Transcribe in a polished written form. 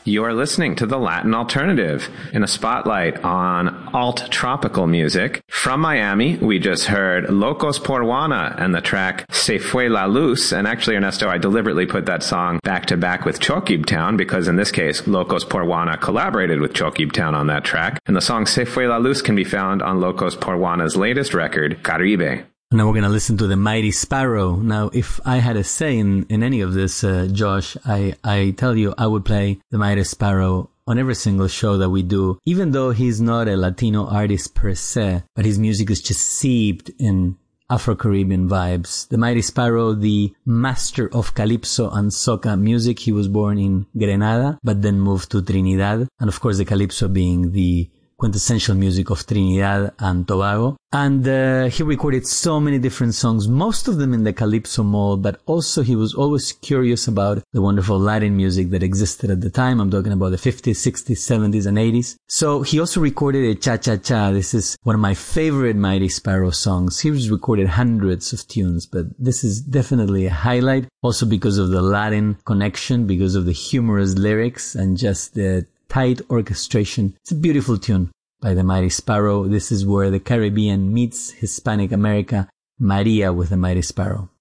You're listening to the Latin Alternative in a spotlight on alt-tropical music. From Miami, we just heard Locos por Juana and the track Se Fue la Luz. And actually, Ernesto, I deliberately put that song back to back with Chokib Town because in this case, Locos por Juana collaborated with Chokib Town on that track. And the song Se Fue la Luz can be found on Locos por Juana's latest record, Caribe. Now we're going to listen to the Mighty Sparrow. Now, if I had a say in any of this, Josh, I tell you, I would play the Mighty Sparrow on every single show that we do, even though he's not a Latino artist per se, but his music is just seeped in Afro-Caribbean vibes. The Mighty Sparrow, the master of calypso and soca music. He was born in Grenada, but then moved to Trinidad. And of course, the calypso being the quintessential music of Trinidad and Tobago. And he recorded so many different songs, most of them in the calypso mold, but also he was always curious about the wonderful Latin music that existed at the time. I'm talking about the 50s, 60s, 70s, and 80s. So he also recorded a Cha-Cha-Cha. This is one of my favorite Mighty Sparrow songs. He's recorded hundreds of tunes, but this is definitely a highlight, also because of the Latin connection, because of the humorous lyrics and just the tight orchestration. It's a beautiful tune by the Mighty Sparrow. This is where the Caribbean meets Hispanic America. Maria with the Mighty Sparrow.